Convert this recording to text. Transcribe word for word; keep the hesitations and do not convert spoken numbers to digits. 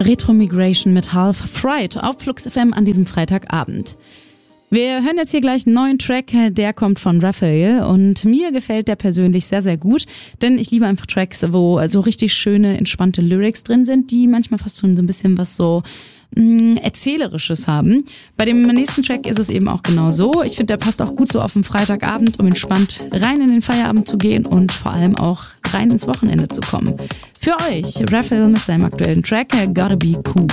Retro Migration mit Half Fried auf Flux F M an diesem Freitagabend. Wir hören jetzt hier gleich einen neuen Track, der kommt von Raphael und mir gefällt der persönlich sehr, sehr gut, denn ich liebe einfach Tracks, wo so richtig schöne, entspannte Lyrics drin sind, die manchmal fast schon so ein bisschen was so mh, Erzählerisches haben. Bei dem nächsten Track ist es eben auch genau so. Ich finde, der passt auch gut so auf den Freitagabend, um entspannt rein in den Feierabend zu gehen und vor allem auch rein ins Wochenende zu kommen. Für euch Raphael mit seinem aktuellen Track Gotta Be Cool.